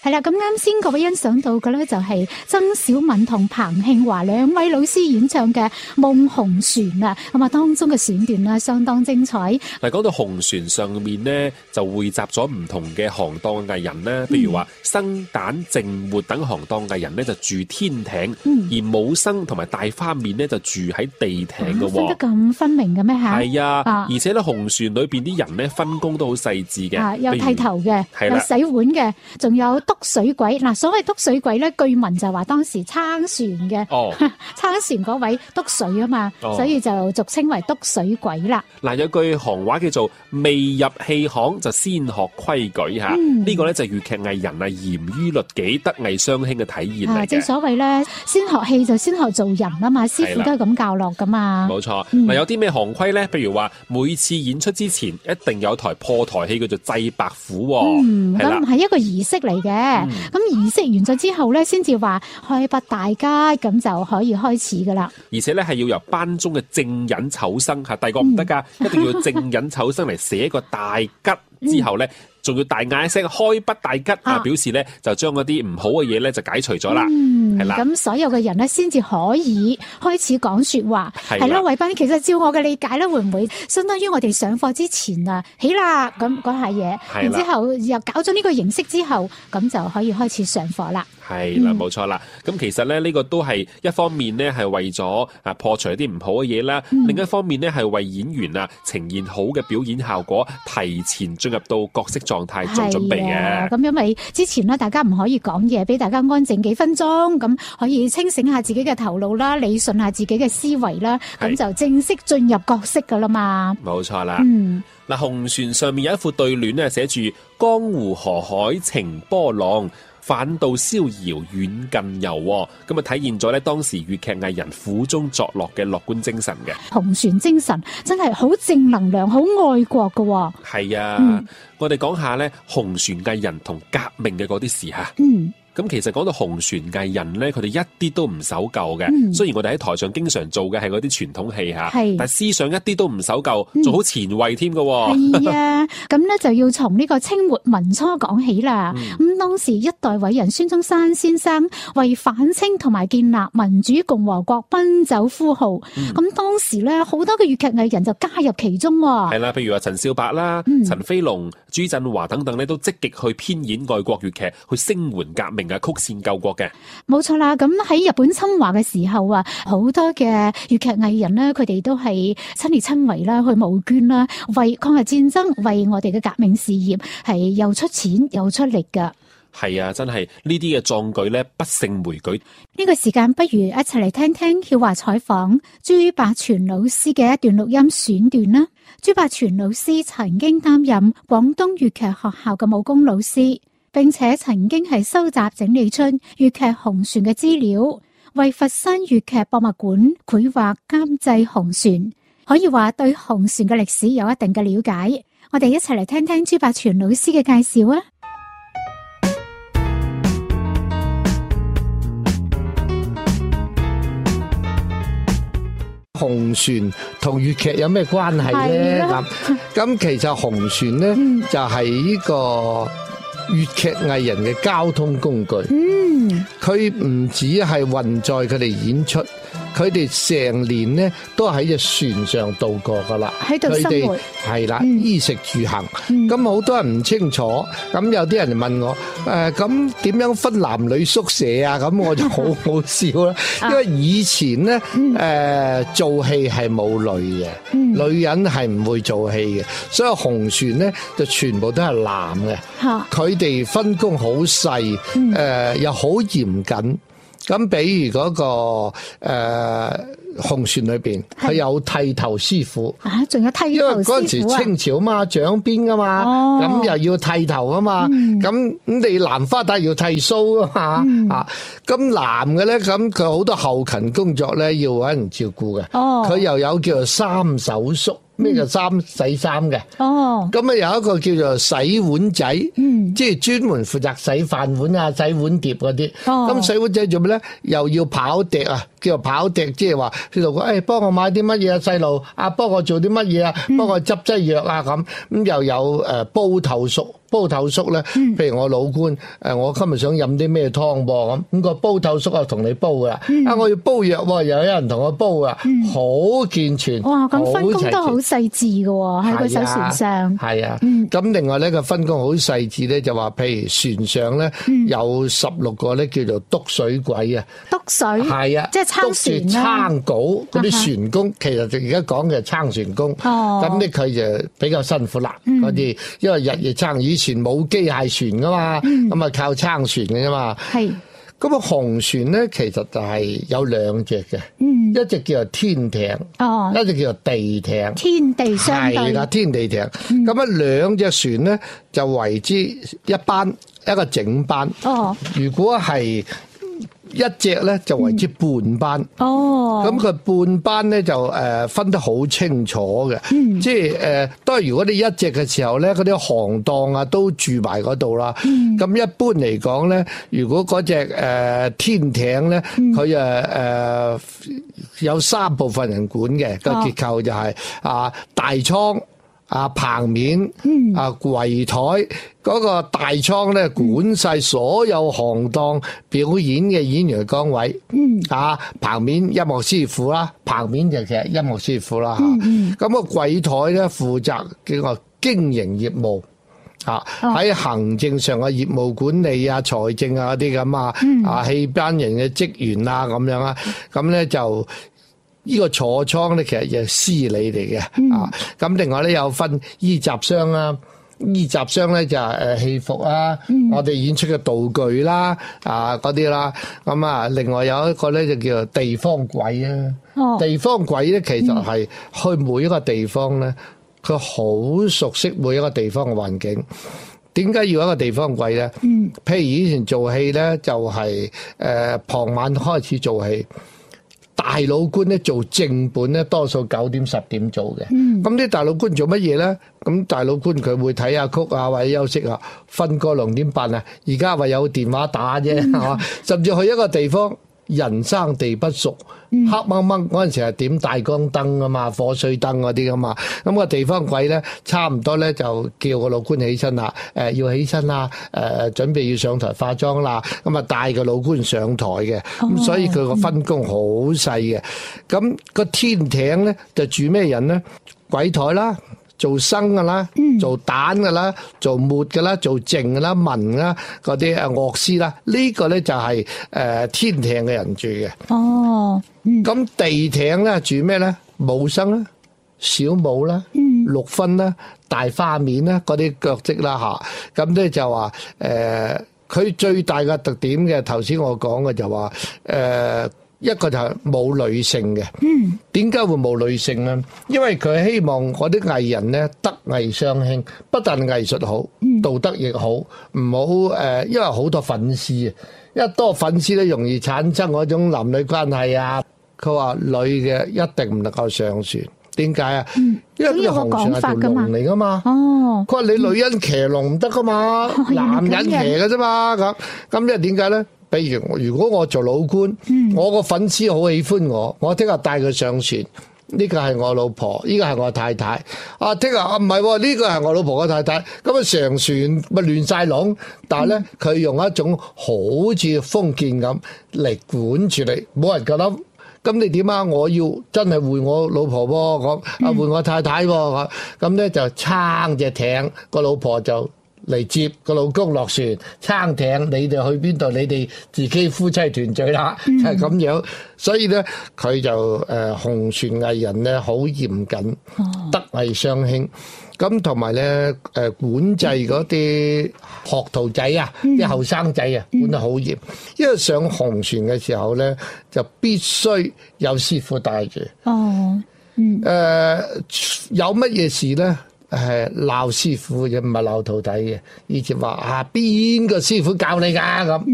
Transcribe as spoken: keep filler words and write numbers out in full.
係啦，咁啱先各位欣賞到嘅咧就係曾小敏同彭慶華兩位老師演唱嘅《夢紅船》啊，咁啊當中嘅選段啊相當精彩。 嗱，講到紅船上面咧，就匯集咗唔同嘅行當藝人啦，譬如話生旦淨末等行當藝人咧就住天艇，嗯、而武生同埋大花面咧就住喺地艇嘅。 分得咁分明嘅咩吓？ 係啊，啊而且咧紅船裏邊啲人咧分工都好細緻嘅， 啊，有剃頭嘅， 有洗碗嘅，仲有督水鬼。嗱，所謂督水鬼咧，據聞就話當時撐船嘅， 哦， 撐船嗰位督水啊嘛，哦、所以就俗稱為督水鬼啦。 嗱，有句行話叫做未入戲行就先學規矩吓，嗯、呢個咧就係粵劇藝人啊嚴於律己、德藝雙馨嘅體現嚟嘅。 正所謂咧，先學戲就先學做人啊嘛，師傅都係咁教落噶嘛。 冇錯，嗱、嗯、有啲咩行規咧？譬如話每次演出之前一定有台破台戲叫做祭白虎， 嗯，咁唔係一個儀式嚟嘅。咁、嗯、儀式完咗之後咧，先至話開筆大吉，咁就可以開始噶啦。 而且咧係要由班中嘅正引丑生吓，第二個唔得噶，嗯、一定要正引丑生嚟寫個大吉。之後咧，仲要大嗌一聲開筆大吉啊！表示咧就將嗰啲唔好嘅嘢咧就解除咗啦，係啦。咁所有嘅人咧先至可以開始講說話，係啦。偉斌，其實照我嘅理解咧，會唔會相當於我哋上課之前啊，起啦咁講下嘢，然之後又搞咗呢個形式之後，咁就可以開始上課啦。 係啦，冇錯啦。咁其實咧呢個都係一方面咧係為咗啊破除一啲唔好嘅嘢啦，嗯、另一方面咧係為演員啊呈現好嘅表演效果，提前進入到角色狀態做準備嘅。咁因為之前咧大家唔可以講嘢，俾大家安靜幾分鐘，咁可以清醒下自己嘅頭腦啦，理順下自己嘅思維啦，咁就正式進入角色噶啦嘛。冇錯啦。嗯，嗱，紅船上面有一副對聯咧，寫住江湖河海情波浪，反倒逍遙遠近遊，咁啊體現咗咧當時粵劇藝人苦中作樂嘅樂觀精神嘅。紅船精神真係好正能量，好愛國㗎。係啊，嗯、我哋講下咧紅船藝人同革命嘅嗰啲事吓。嗯。咁其實講到紅船藝人咧，佢哋一啲都唔守舊嘅。嗯、雖然我哋喺台上經常做嘅係嗰啲傳統戲吓，是但係思想一啲都唔守舊，仲好、嗯、前衛添㗎。係啊，咁咧就要從呢個清末民初講起啦。咁、嗯、當時一代偉人孫中山先生為反清同埋建立民主共和國奔走呼號。咁、嗯、當時咧好多嘅粵劇藝人就加入其中。係啦，譬如話陳少白啦、嗯、陳飛龍、朱振華等等咧，都積極去編演愛國粵劇，去聲援革命。曲線救國嘅，冇錯啦。咁喺日本侵華嘅時候啊，好多嘅粵劇藝人呢，佢哋都係親力親為啦，去募捐啦，為抗日戰爭，為我哋嘅革命事業係又出錢又出力噶。係啊，真係呢啲嘅壯舉呢，不勝枚舉。呢個時間不如一齊嚟聽聽曉華採訪朱百全老師嘅一段錄音選段啦。朱百全老師曾經擔任廣東粵劇學校嘅武功老師，並且曾經係收集整理出粵劇紅船嘅資料，為佛山粵劇博物館繪畫監製紅船，可以話對紅船嘅歷史有一定嘅了解。我哋一齊嚟聽聽朱百全老師嘅介紹啊！ 紅船同粵劇有咩關係呢？咁咁其實紅船呢，嗯、就係呢個粵劇藝人嘅交通工具。嗯，佢唔止係運載佢哋演出，佢哋成年呢都喺隻船上度過噶啦。喺度生活係啦，衣食住行。咁好、嗯、多人唔清楚，咁有啲人問我誒，咁、呃、點樣分男女宿舍啊？咁我就好好笑啦，因為以前呢，誒、嗯呃、做戲係冇女嘅，嗯、女人係唔會做戲嘅，所以紅船呢就全部都係男嘅。佢哋、嗯、分工好細，誒、嗯呃、又好嚴謹。咁比如嗰、那個誒、呃、紅船裏邊，佢是有剃頭師傅啊，仲有剃頭師傅啊！因為嗰陣時清朝嘛，掌邊噶嘛，咁、哦、又要剃頭啊嘛，咁咁、嗯、你蘭花帶要剃鬚啊嘛，嗯、啊咁男嘅咧，咁佢好多後勤工作咧要搵人照顧嘅，佢、哦、又有叫做三手叔。咩叫衫洗衫嘅？哦，咁啊有一個叫做洗碗仔，嗯，即係專門負責洗飯碗啊、洗碗碟嗰啲。哦，咁洗碗仔做咩咧？又要跑笛啊，叫做跑笛，即係話佢度講，誒，幫我買啲乜嘢啊，細路啊，幫我做啲乜嘢啊，幫我執劑藥啊咁。咁又有誒煲頭熟煲頭叔咧，譬如我老官誒，我今日想飲啲咩湯噃咁，咁個煲頭叔啊同你煲噶，啊我要煲藥喎，又有人同我煲啊，好健全。 哇，咁分工都好細緻噶喎，喺個艘船上。 係啊，咁另外呢個分工好細緻咧，就話譬如船上咧有十六個咧叫做督水鬼啊，督水係啊， 即係撐船啦， 撐稿嗰啲船工，其實而家講嘅係撐船工。哦，咁咧佢就比較辛苦啦，嗰啲因為日夜撐，以前冇機械船噶嘛，咁啊靠撐船嘅啫嘛。係。咁啊，紅船咧，其實就係有兩隻嘅，嗯，一隻叫做天艇，哦，一隻叫做地艇，天地相對，係啦，天地艇。咁啊，兩隻船咧就為之一班，一個整班。哦，如果係一隻咧就為之半班。哦，咁佢半班咧就誒分得好清楚嘅，嗯，即係誒，都係如果你一隻嘅時候咧，嗰啲行當啊都住埋嗰度啦。嗯，咁一般嚟講咧，如果嗰隻誒天艇咧，佢誒誒有三部分人管嘅個結構就係啊大艙。啊棚面，啊櫃台嗰個大艙咧管晒所有行當表演嘅演員嘅崗位，啊棚面音樂師傅啦，棚面就其實音樂師傅啦嚇，咁個櫃台咧負責叫個經營業務，啊喺行政上嘅業務管理啊、財政啊嗰啲咁啊，啊戲班人嘅職員啊咁樣啊，咁咧就。呢個坐艙咧，其實就係司理嚟嘅，嗯、啊，咁另外咧有分衣雜箱啦，衣雜箱咧就係誒戲服啦，嗯、我哋演出嘅道具啦，啊嗰啲啦，咁啊，另外有一個咧就叫做地方鬼啊，哦、地方鬼咧其實係去每一個地方咧，佢好熟悉每一個地方嘅環境。點解要一個地方鬼咧？嗯、譬如以前做戲咧，就係、是、誒、呃、傍晚開始做戲。大老官咧做正本咧，多數九點十點做嘅。咁啲、嗯、大老官做乜嘢咧？咁大老官佢會睇下曲啊，或者休息啊，瞓個兩點半啊。而家話有電話打啫，係嘛？甚至去一個地方，人生地不熟。黑掹掹嗰陣時係點大光燈啊嘛，火水燈嗰啲噶嘛，咁個地方鬼咧，差唔多咧就叫個老官起身啦，誒要起身啦，誒準備要上台化妝啦，咁啊帶個老官上台嘅，咁所以佢個分工好細嘅。咁個天艇咧就住咩人咧？鬼台啦。做生噶啦，做蛋噶啦，做末噶啦，做淨噶啦，文啦，嗰啲誒樂師啦，呢個咧就係誒天艇嘅人住嘅。哦，咁地艇咧住咩咧？武生啦，小武啦，六分啦，大花面啦，嗰啲腳跡啦嚇。咁咧就話誒，佢最大嘅特點嘅，頭先我講嘅就話誒。一個就係冇女性嘅，點解會冇女性咧？因為佢希望嗰啲藝人咧德藝雙馨，不但藝術好，道德亦好，唔好誒，因為好多粉絲啊，一多粉絲咧容易產生嗰種男女關係啊。佢話女嘅一定唔能夠上船，點解啊？因為呢個紅船係條龍嚟噶嘛。哦，佢話你女人騎龍唔得噶嘛，男人騎嘅啫嘛。咁咁即係點解咧？比如如果我做老官，嗯、我個粉絲好喜歡我，我聽日帶佢上船，呢個係我老婆，呢個係我太太。啊，聽日啊唔係，呢個係我老婆嘅太太。咁啊上船咪亂晒籠，但係咧佢用一種好似封建咁嚟管住你，冇人夠膽。咁你點啊？我要真係換我老婆喎，我啊換我太太喎，咁咧就撐隻艇，個老婆就嚟接個老公落船，撐艇，你哋去邊度？你哋自己夫妻團聚啦，就係咁樣。所以咧，佢就誒紅船藝人咧好嚴謹，德藝雙馨。咁同埋咧誒管制嗰啲學徒仔啊，啲後生仔啊，管得好嚴。因為上紅船嘅時候咧，就必須有師傅帶住。哦，嗯，誒有乜嘢事咧？係鬧師傅嘅，唔係鬧徒弟嘅。以前話啊，邊個師傅教你㗎咁？